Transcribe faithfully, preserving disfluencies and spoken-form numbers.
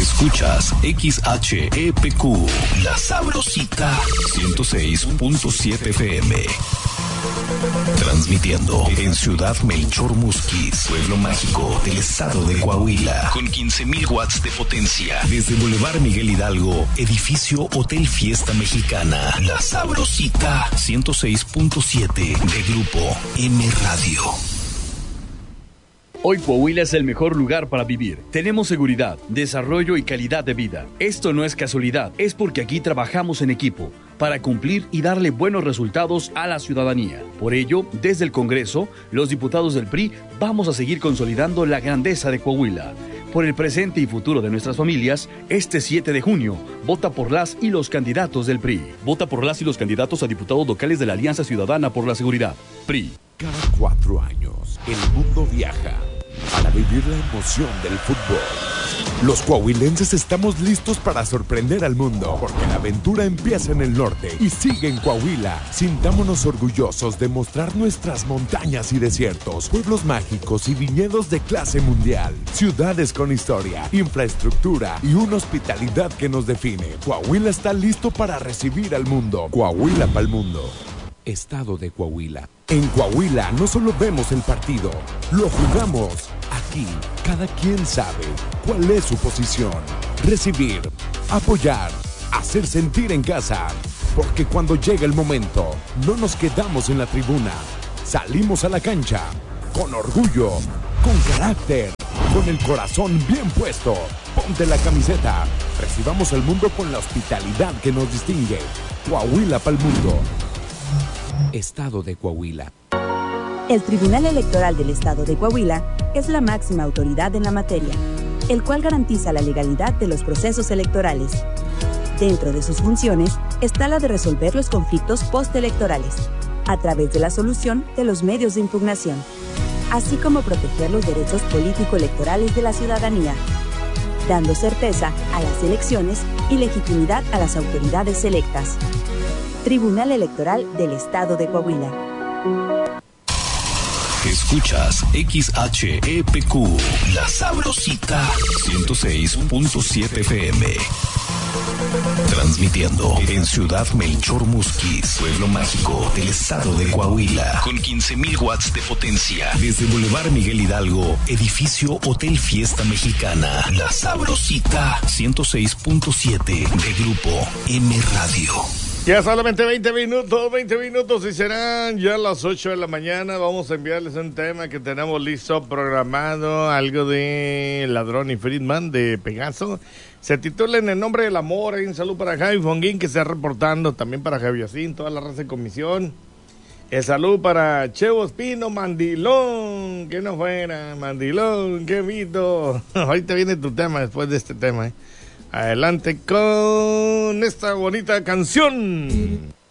Escuchas X H E P Q, La Sabrosita, ciento seis punto siete F M. Transmitiendo en Ciudad Melchor Musquis, pueblo mágico del estado de Coahuila, con quince mil watts de potencia. Desde Boulevard Miguel Hidalgo, edificio Hotel Fiesta Mexicana. La Sabrosita, ciento seis punto siete de Grupo M Radio. Hoy Coahuila es el mejor lugar para vivir. Tenemos seguridad, desarrollo y calidad de vida. Esto no es casualidad, es porque aquí trabajamos en equipo para cumplir y darle buenos resultados a la ciudadanía. Por ello, desde el Congreso, los diputados del P R I vamos a seguir consolidando la grandeza de Coahuila. Por el presente y futuro de nuestras familias, este siete de junio, vota por las y los candidatos del P R I. Vota por las y los candidatos a diputados locales de la Alianza Ciudadana por la Seguridad. P R I. Cada cuatro años, el mundo viaja para vivir la emoción del fútbol. Los coahuilenses estamos listos para sorprender al mundo, porque la aventura empieza en el norte y sigue en Coahuila. Sintámonos orgullosos de mostrar nuestras montañas y desiertos, pueblos mágicos y viñedos de clase mundial, ciudades con historia, infraestructura y una hospitalidad que nos define. Coahuila está listo para recibir al mundo. Coahuila pa'l mundo. Estado de Coahuila. En Coahuila no solo vemos el partido, lo jugamos. Aquí, cada quien sabe cuál es su posición. Recibir, apoyar, hacer sentir en casa. Porque cuando llega el momento, no nos quedamos en la tribuna. Salimos a la cancha, con orgullo, con carácter, con el corazón bien puesto. Ponte la camiseta. Recibamos al mundo con la hospitalidad que nos distingue. Coahuila pa'l mundo. Estado de Coahuila. El Tribunal Electoral del Estado de Coahuila es la máxima autoridad en la materia, el cual garantiza la legalidad de los procesos electorales. Dentro de sus funciones está la de resolver los conflictos postelectorales, a través de la solución de los medios de impugnación, así como proteger los derechos político-electorales de la ciudadanía, dando certeza a las elecciones y legitimidad a las autoridades electas. Tribunal Electoral del Estado de Coahuila. Escuchas X H E P Q, La Sabrosita, ciento seis punto siete F M. Transmitiendo en Ciudad Melchor Musquis, pueblo mágico del estado de Coahuila, con quince mil watts de potencia. Desde Boulevard Miguel Hidalgo, edificio Hotel Fiesta Mexicana. La Sabrosita, ciento seis punto siete de Grupo M Radio. Ya solamente veinte minutos, veinte minutos y serán ya las ocho de la mañana. Vamos a enviarles un tema que tenemos listo, programado, algo de Ladrón y Friedman de Pegaso. Se titula En el nombre del amor. Hay un saludo para Javi Fonguín que está reportando, también para Javiacín, toda la raza de comisión. El saludo para Chevo Espino, Mandilón, que no fuera, Mandilón, qué mito. Ahorita viene tu tema después de este tema, ¿eh? Adelante con esta bonita canción.